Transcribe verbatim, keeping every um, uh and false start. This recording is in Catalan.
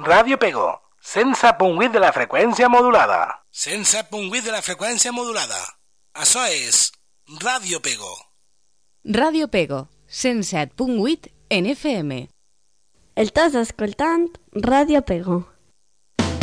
Ràdio Pego, cent set punt vuit de la freqüència modulada. cent set punt vuit de la freqüència modulada. Això és Ràdio Pego. Ràdio Pego, cent set punt vuit en F M. Estàs escoltant Ràdio Pego.